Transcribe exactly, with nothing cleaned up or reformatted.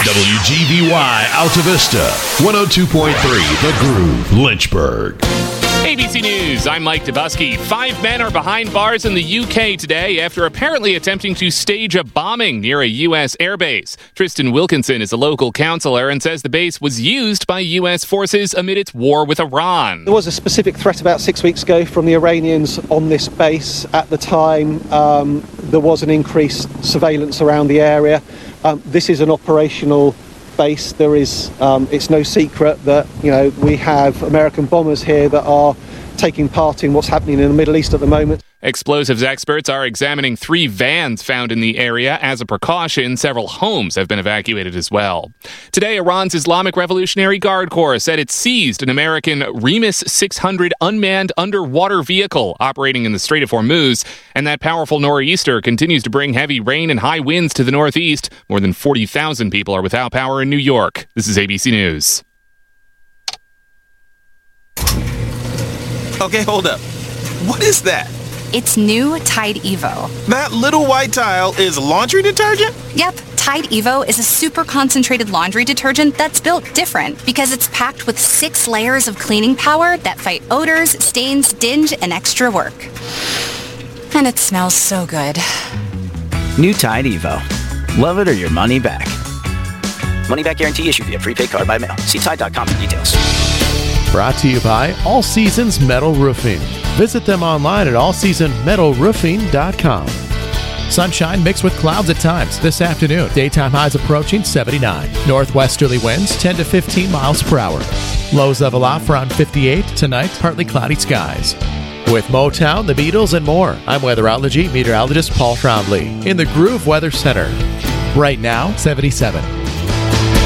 W G V Y Alta Vista, one oh two point three The Groove, Lynchburg. A B C News, I'm Mike Dubusky. Five men are behind bars in the U K today after apparently attempting to stage a bombing near a U S airbase. Tristan Wilkinson is a local councillor and says the base was used by U S forces amid its war with Iran. There was a specific threat about six weeks ago from the Iranians on this base. At the time, um, there was an increased surveillance around the area. Um, this is an operational base. There is, um, it's no secret that, you know, we have American bombers here that are taking part in what's happening in the Middle East at the moment. Explosives experts are examining three vans found in the area. As a precaution, several homes have been evacuated as well. Today, Iran's Islamic Revolutionary Guard Corps said it seized an American Remus six hundred unmanned underwater vehicle operating in the Strait of Hormuz, and that powerful nor'easter continues to bring heavy rain and high winds to the northeast. More than forty thousand people are without power in New York. This is A B C News. Okay, hold up. What is that? It's new Tide Evo. That little white tile is laundry detergent? Yep, Tide Evo is a super concentrated laundry detergent that's built different because it's packed with six layers of cleaning power that fight odors, stains, dinge, and extra work. And it smells so good. New Tide Evo. Love it or your money back. Money back guarantee issued via prepaid card by mail. See Tide dot com for details. Brought to you by All Seasons Metal Roofing. Visit them online at all season metal roofing dot com. Sunshine mixed with clouds at times this afternoon. Daytime highs approaching seventy-nine. Northwesterly winds ten to fifteen miles per hour. Lows level off around fifty-eight. Tonight, partly cloudy skies. With Motown, the Beatles, and more, I'm weatherology meteorologist Paul Trombley in the Groove Weather Center. Right now, seventy-seven.